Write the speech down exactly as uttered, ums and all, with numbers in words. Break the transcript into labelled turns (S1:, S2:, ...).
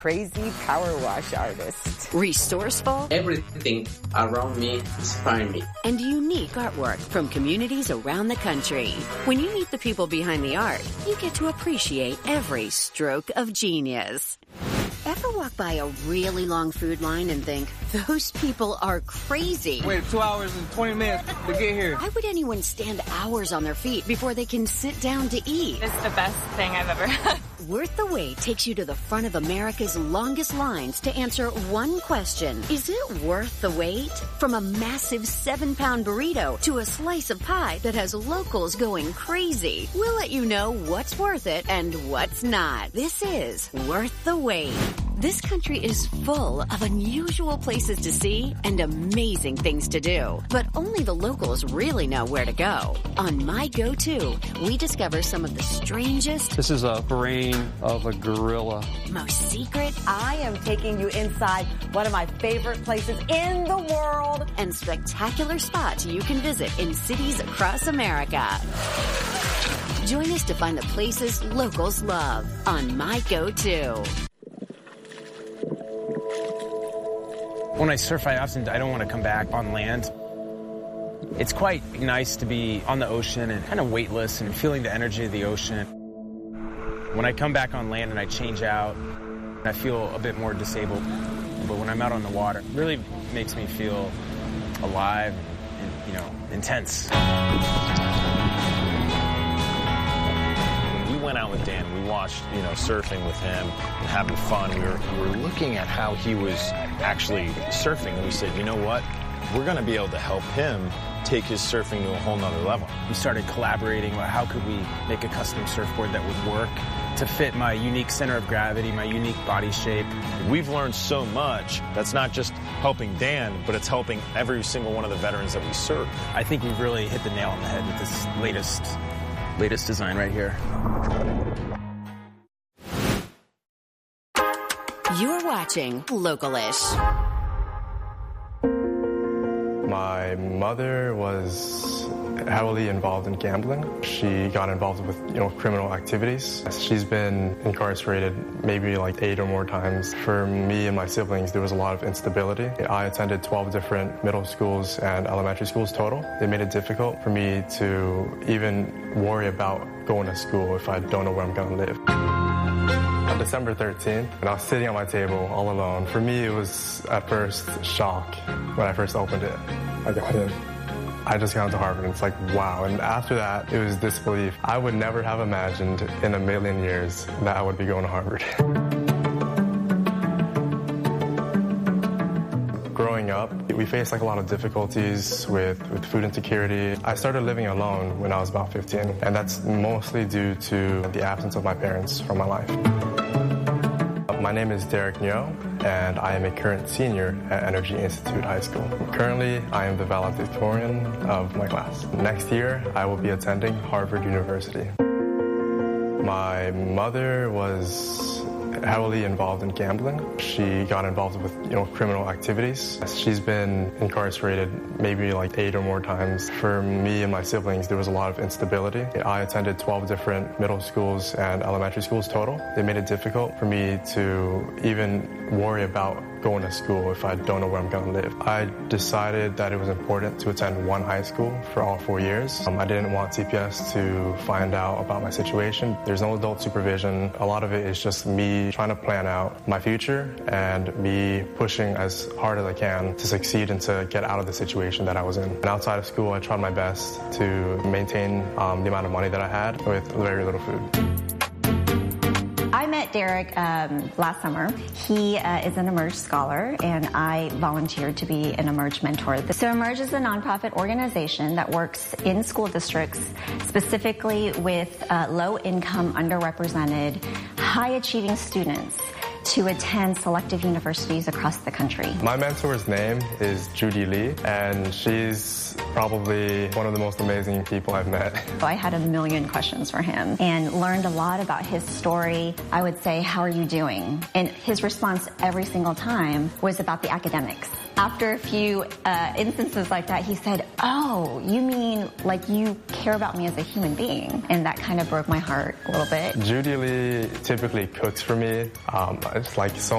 S1: Crazy power wash artist.
S2: Resourceful.
S3: Everything around me inspires me.
S2: And unique artwork from communities around the country. When you meet the people behind the art, you get to appreciate every stroke of genius. Ever walk by a really long food line and think, those people are crazy?
S4: Wait two hours and twenty minutes to get here.
S2: Why would anyone stand hours on their feet before they can sit down to eat?
S5: It's the best thing I've ever had.
S2: Worth the Wait takes you to the front of America's longest lines to answer one question. Is it worth the wait? From a massive seven-pound burrito to a slice of pie that has locals going crazy, we'll let you know what's worth it and what's not. This is Worth the Wait. This country is full of unusual places to see and amazing things to do. But only the locals really know where to go. On My Go-To, we discover some of the strangest...
S6: This is a brain of a gorilla.
S2: ...most secret...
S1: I am taking you inside one of my favorite places in the world.
S2: ...and spectacular spots you can visit in cities across America. Join us to find the places locals love on My Go-To.
S7: When I surf, I often I don't want to come back on land. It's quite nice to be on the ocean and kind of weightless and feeling the energy of the ocean. When I come back on land and I change out, I feel a bit more disabled. But when I'm out on the water, it really makes me feel alive and, you know, intense.
S8: We went out with Dan. We watched, you know, surfing with him and having fun. We were, we were looking at how he was actually surfing, and we said, you know what? We're going to be able to help him take his surfing to a whole nother level.
S7: We started collaborating about how could we make a custom surfboard that would work to fit my unique center of gravity, my unique body shape.
S8: We've learned so much that's not just helping Dan, but it's helping every single one of the veterans that we serve.
S7: I think we've really hit the nail on the head with this latest latest design right here.
S2: You're watching Localish.
S9: My mother was heavily involved in gambling. She got involved with, you know, criminal activities. She's been incarcerated maybe like eight or more times. For me and my siblings, there was a lot of instability. I attended twelve different middle schools and elementary schools total. It made it difficult for me to even worry about going to school if I don't know where I'm going to live. On December thirteenth, and I was sitting at my table all alone. For me, it was at first shock when I first opened it. I got in. I just got into Harvard, and it's like, wow. And after that, it was disbelief. I would never have imagined in a million years that I would be going to Harvard. Growing up, we faced like a lot of difficulties with, with food insecurity. I started living alone when I was about fifteen, and that's mostly due to the absence of my parents from my life. My name is Derek Nyo, and I am a current senior at Energy Institute High School. Currently, I am the valedictorian of my class. Next year, I will be attending Harvard University. My mother was heavily involved in gambling. She got involved with, you know, criminal activities. She's been incarcerated maybe like eight or more times. For me and my siblings, there was a lot of instability. I attended twelve different middle schools and elementary schools total. It made it difficult for me to even worry about going to school if I don't know where I'm going to live. I decided that it was important to attend one high school for all four years. Um, I didn't want C P S to find out about my situation. There's no adult supervision. A lot of it is just me trying to plan out my future and me pushing as hard as I can to succeed and to get out of the situation that I was in. And outside of school, I tried my best to maintain um, the amount of money that I had with very little food.
S10: I met Derek um, last summer. He uh, is an Emerge scholar, and I volunteered to be an Emerge mentor. So Emerge is a nonprofit organization that works in school districts, specifically with uh, low-income, underrepresented, high-achieving students to attend selective universities across the country.
S9: My mentor's name is Judy Lee, and she's probably one of the most amazing people I've met.
S10: So I had a million questions for him and learned a lot about his story. I would say, how are you doing? And his response every single time was about the academics. After a few uh, instances like that, he said, oh, you mean like you care about me as a human being? And that kind of broke my heart a little bit.
S9: Judy Lee typically cooks for me. Um, it's like so